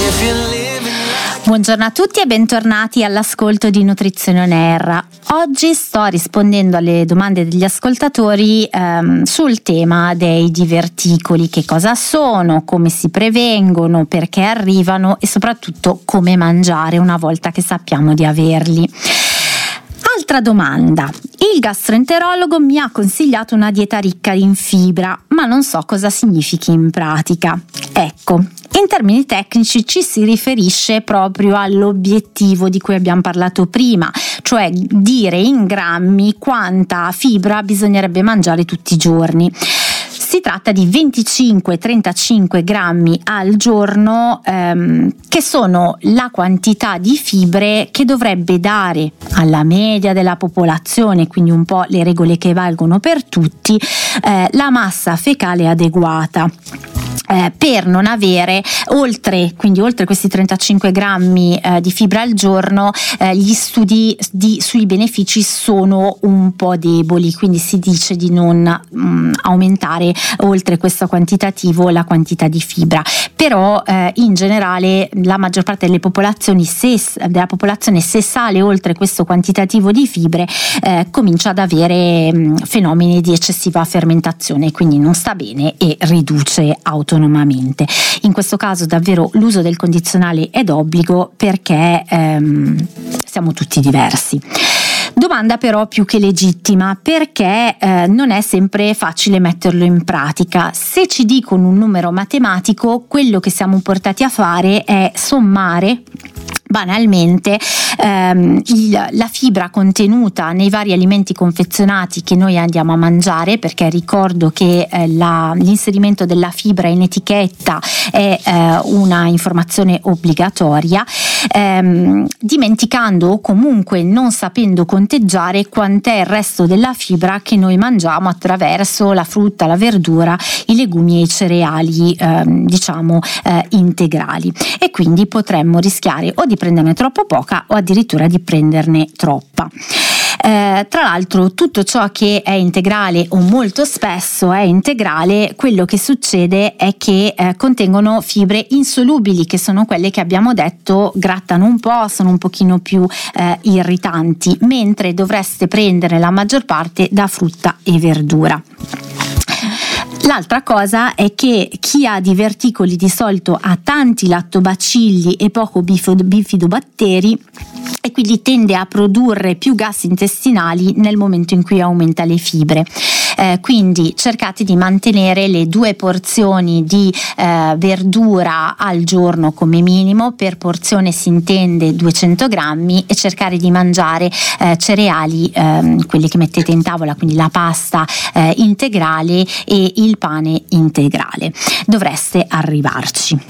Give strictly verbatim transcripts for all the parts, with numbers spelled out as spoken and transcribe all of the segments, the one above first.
Buongiorno a tutti e bentornati all'ascolto di Nutrizione On Air. Oggi sto rispondendo alle domande degli ascoltatori ehm, sul tema dei diverticoli, che cosa sono, come si prevengono, perché arrivano e soprattutto come mangiare una volta che sappiamo di averli. Altra domanda: il gastroenterologo mi ha consigliato una dieta ricca in fibra, ma non so cosa significhi in pratica. Ecco, in termini tecnici ci si riferisce proprio all'obiettivo di cui abbiamo parlato prima, cioè dire in grammi quanta fibra bisognerebbe mangiare tutti i giorni. Si tratta di venticinque trentacinque grammi al giorno, ehm, che sono la quantità di fibre che dovrebbe dare alla media della popolazione, quindi un po' le regole che valgono per tutti, eh, la massa fecale adeguata. Eh, per non avere oltre, quindi oltre questi trentacinque grammi eh, di fibra al giorno, eh, gli studi di, sui benefici sono un po' deboli, quindi si dice di non mh, aumentare oltre questo quantitativo la quantità di fibra. Però eh, in generale la maggior parte delle popolazioni, se, della popolazione se sale oltre questo quantitativo di fibre eh, comincia ad avere mh, fenomeni di eccessiva fermentazione, quindi non sta bene e riduce autonomamente. In questo caso davvero l'uso del condizionale è d'obbligo, perché ehm, siamo tutti diversi. Domanda però più che legittima, perché eh, non è sempre facile metterlo in pratica. Se ci dicono un numero matematico, quello che siamo portati a fare è sommare banalmente ehm, il, la fibra contenuta nei vari alimenti confezionati che noi andiamo a mangiare, perché ricordo che eh, la, l'inserimento della fibra in etichetta è eh, una informazione obbligatoria, ehm, dimenticando o comunque non sapendo conteggiare quant'è il resto della fibra che noi mangiamo attraverso la frutta, la verdura, i legumi e i cereali ehm, diciamo eh, integrali, e quindi potremmo rischiare o di prenderne troppo poca o addirittura di prenderne troppa. Eh, tra l'altro tutto ciò che è integrale o molto spesso è integrale, quello che succede è che eh, contengono fibre insolubili, che sono quelle che abbiamo detto grattano un po', sono un pochino più eh, irritanti, mentre dovreste prendere la maggior parte da frutta e verdura. L'altra cosa è che chi ha diverticoli di solito ha tanti lattobacilli e poco bifidobatteri, e quindi tende a produrre più gas intestinali nel momento in cui aumenta le fibre. Eh, quindi cercate di mantenere le due porzioni di eh, verdura al giorno come minimo, per porzione si intende duecento grammi, e cercare di mangiare eh, cereali, eh, quelli che mettete in tavola, quindi la pasta eh, integrale e il pane integrale. Dovreste arrivarci.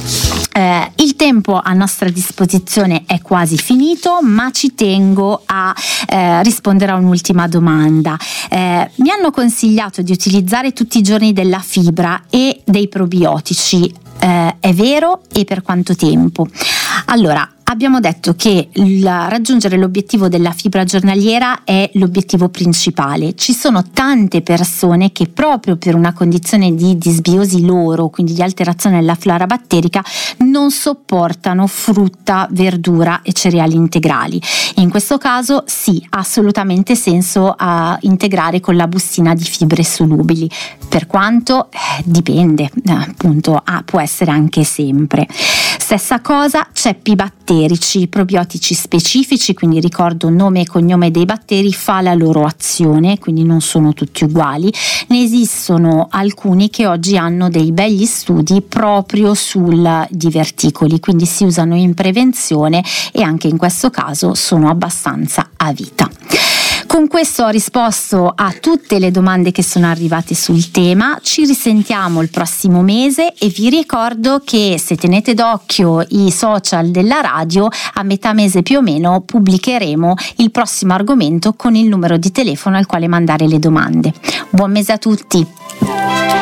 Eh, il tempo a nostra disposizione è quasi finito, ma ci tengo a eh, rispondere a un'ultima domanda. Eh, mi hanno consigliato di utilizzare tutti i giorni della fibra e dei probiotici. Eh, è vero? E per quanto tempo? Allora, abbiamo detto che il raggiungere l'obiettivo della fibra giornaliera è l'obiettivo principale. Ci sono tante persone che proprio per una condizione di disbiosi loro, quindi di alterazione della flora batterica, non sopportano frutta, verdura e cereali integrali. In questo caso sì, ha assolutamente senso a integrare con la bustina di fibre solubili. Per quanto? Eh, dipende, eh, appunto, ah, può essere anche sempre. Stessa cosa, ceppi batterici, probiotici specifici, quindi ricordo nome e cognome dei batteri, fa la loro azione, quindi non sono tutti uguali. Ne esistono alcuni che oggi hanno dei begli studi proprio sul diverticoli, quindi si usano in prevenzione e anche in questo caso sono abbastanza a vita. Con questo ho risposto a tutte le domande che sono arrivate sul tema. Ci risentiamo il prossimo mese e vi ricordo che se tenete d'occhio i social della radio, a metà mese più o meno pubblicheremo il prossimo argomento con il numero di telefono al quale mandare le domande. Buon mese a tutti!